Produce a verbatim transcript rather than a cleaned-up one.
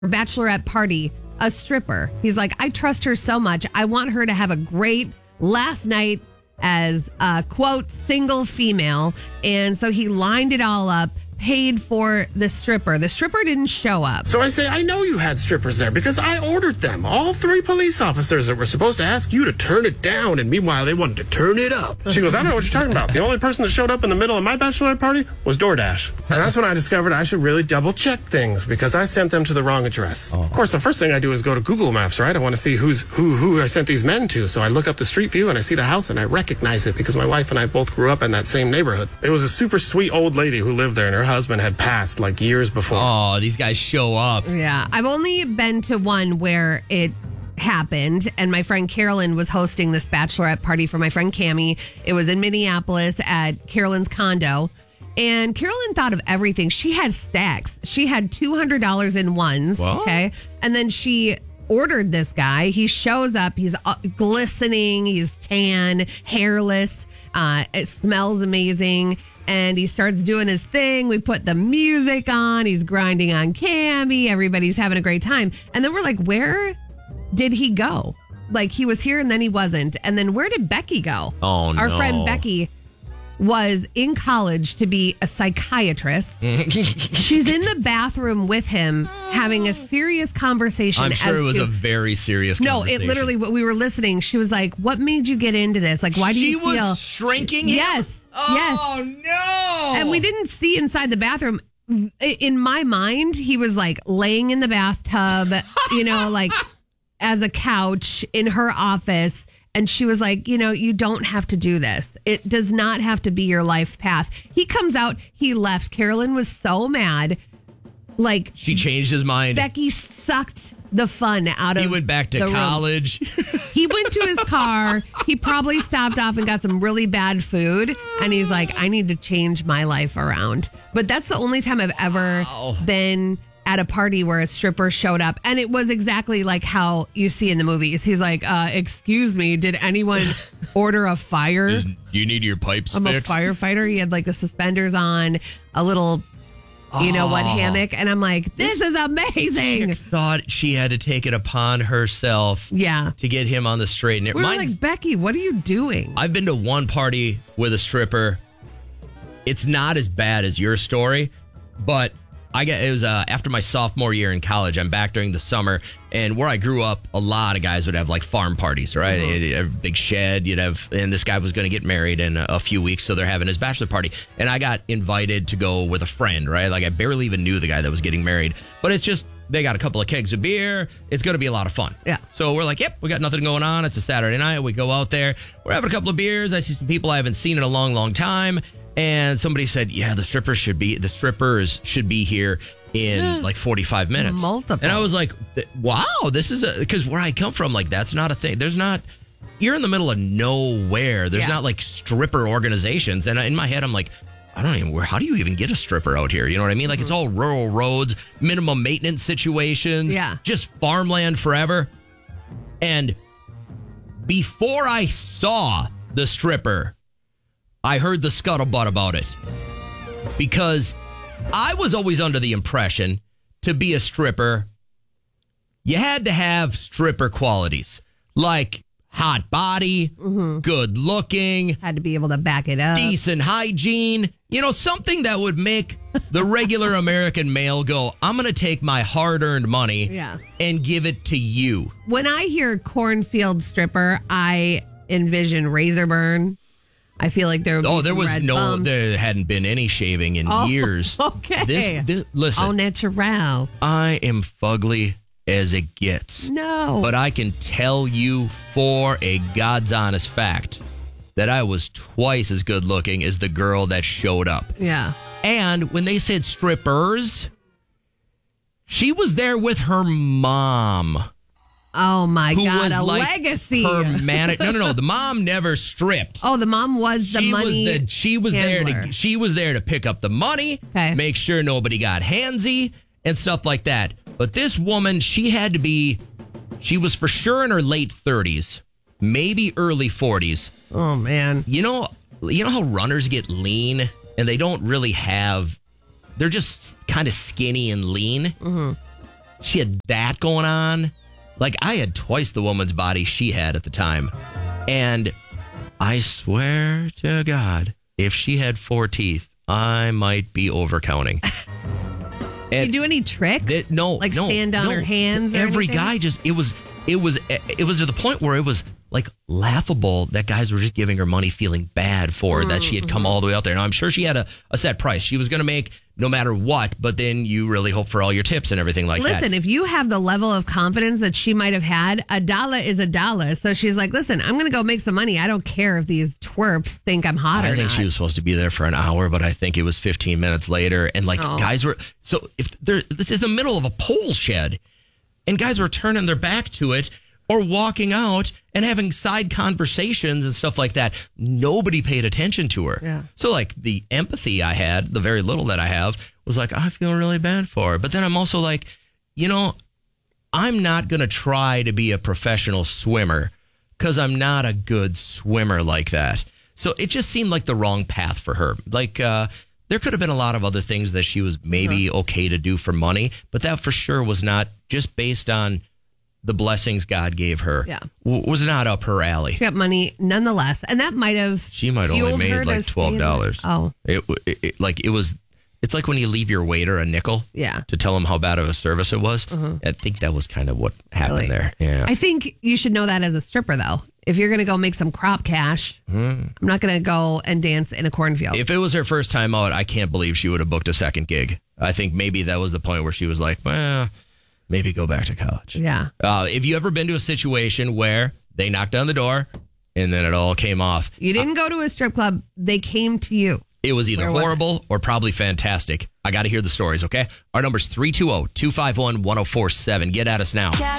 bachelorette party a stripper. He's like, I trust her so much. I want her to have a great last night as a, quote, single female. And so he lined it all up, paid for the stripper. The stripper didn't show up. So I say, I know you had strippers there because I ordered them. All three police officers that were supposed to ask you to turn it down, and meanwhile they wanted to turn it up. She goes, I don't know what you're talking about. The only person that showed up in the middle of my bachelorette party was DoorDash. And that's when I discovered I should really double check things because I sent them to the wrong address. Oh. Of course, the first thing I do is go to Google Maps, right? I want to see who's who who I sent these men to. So I look up the street view and I see the house and I recognize it because my wife and I both grew up in that same neighborhood. It was a super sweet old lady who lived there, and her husband had passed like years before. Oh, these guys show up. Yeah. I've only been to one where it happened, and my friend Carolyn was hosting this bachelorette party for my friend Cammie. It was in Minneapolis at Carolyn's condo, and Carolyn thought of everything. She had stacks. She had two hundred dollars in ones. What? Okay. And then she ordered this guy. He shows up. He's uh, glistening. He's tan, hairless. Uh, it smells amazing. And he starts doing his thing. We put the music on. He's grinding on Cammie. Everybody's having a great time. And then we're like, where did he go? Like, he was here and then he wasn't. And then where did Becky go? Oh, Our no. friend Becky was in college to be a psychiatrist. She's in the bathroom with him having a serious conversation. I'm sure as it was to, a very serious No, conversation. it literally, we were listening. She was like, what made you get into this? Like, why do she you feel... She was shrinking him? Yes. Oh, yes. no. And we didn't see inside the bathroom. In my mind, he was like laying in the bathtub, you know, like as a couch in her office. And she was like, you know, you don't have to do this. It does not have to be your life path. He comes out, he left. Carolyn was so mad. Like, she changed his mind. Becky sucked the fun out of He went back to the room. college. He went to his car. He probably stopped off and got some really bad food. And he's like, I need to change my life around. But that's the only time I've ever Wow. been at a party where a stripper showed up. And it was exactly like how you see in the movies. He's like, uh, excuse me, did anyone order a fire? Is- Do you need your pipes I'm fixed? a firefighter. He had like the suspenders on, a little, you know what, Oh. hammock. And I'm like, this is amazing. Chick thought she had to take it upon herself Yeah. to get him on the straight and narrow. We were Mine's- like, Becky, what are you doing? I've been to one party with a stripper. It's not as bad as your story, but I get it was uh, after my sophomore year in college. I'm back during the summer, and where I grew up, a lot of guys would have like farm parties, right? Uh-huh. You'd have a big shed. You'd have, and this guy was going to get married in a, a few weeks, so they're having his bachelor party, and I got invited to go with a friend, right? Like I barely even knew the guy that was getting married, but it's just they got a couple of kegs of beer. It's going to be a lot of fun. Yeah. So we're like, yep, we got nothing going on. It's a Saturday night. We go out there. We're having a couple of beers. I see some people I haven't seen in a long, long time. And somebody said, yeah, the strippers should be, the strippers should be here in like forty-five minutes. Multiple. And I was like, wow, this is a, because where I come from, like, that's not a thing. There's not, you're in the middle of nowhere. There's Yeah. not like stripper organizations. And in my head, I'm like, I don't even, where, how do you even get a stripper out here? You know what I mean? Like, it's all rural roads, minimum maintenance situations. Yeah. Just farmland forever. And before I saw the stripper, I heard the scuttlebutt about it. Because I was always under the impression to be a stripper, you had to have stripper qualities. Like hot body, Mm-hmm. good looking, Had to be able to back it up. decent hygiene, you know, something that would make the regular American male go, I'm going to take my hard-earned money Yeah. and give it to you. When I hear cornfield stripper, I envision razor burn. I feel like there would be Oh, there some was red no, bumps. there hadn't been any shaving in Oh, years. okay. This, this, listen, Au natural. I am fugly as it gets. No. But I can tell you for a God's honest fact that I was twice as good looking as the girl that showed up. Yeah. And when they said strippers, she was there with her mom. Oh, my Who God. was A like legacy. her man- No, no, no. The mom never stripped. Oh, the mom was the she money was the, she was there handler. to she was there to pick up the money, Okay. make sure nobody got handsy and stuff like that. But this woman, she had to be, she was for sure in her late thirties, maybe early forties. Oh, man. You know, you know how runners get lean and they don't really have, they're just kind of skinny and lean. Mm-hmm. she had that going on. Like, I had twice the woman's body she had at the time. And I swear to God, if she had four teeth, I might be overcounting. Did you do any tricks? That, no, like no, stand on no. her hands. Or Every anything? guy just it was it was it was to the point where it was like laughable that guys were just giving her money, feeling bad for her, that she had come all the way out there. And I'm sure she had a, a set price she was going to make no matter what. But then you really hope for all your tips and everything like that. Listen, if you have the level of confidence that she might have had, a dollar is a dollar. So she's like, listen, I'm going to go make some money. I don't care if these twerps think I'm hot I or think not. she was supposed to be there for an hour, but I think it was fifteen minutes later. And like Oh. guys were so if there this is the middle of a pole shed, and guys were turning their back to it or walking out and having side conversations and stuff like that. Nobody paid attention to her. Yeah. So like the empathy I had, the very little that I have, was like, I feel really bad for her. But then I'm also like, you know, I'm not going to try to be a professional swimmer because I'm not a good swimmer like that. So it just seemed like the wrong path for her. Like, uh, there could have been a lot of other things that she was maybe uh-huh. okay to do for money, but that for sure was not just based on the blessings God gave her. Yeah. W- was not up her alley. She got money nonetheless. And that might have She might only fueled her made to like stay twelve dollars. in- Oh, It, it, it like it was. It's like when you leave your waiter a nickel. Yeah. To tell him how bad of a service it was. I think that was kind of what happened Really? there. Yeah. I think you should know that as a stripper, though. If you're going to go make some crop cash, I'm not going to go and dance in a cornfield. If it was her first time out, I can't believe she would have booked a second gig. I think maybe that was the point where she was like, well, maybe go back to college. Yeah. Uh, have you ever been to a situation where they knocked on the door and then it all came off? You didn't go to a strip club. They came to you. It was either Where was horrible or probably fantastic. I got to hear the stories, okay? Our number's three two zero, two five one, one zero four seven. Get at us now.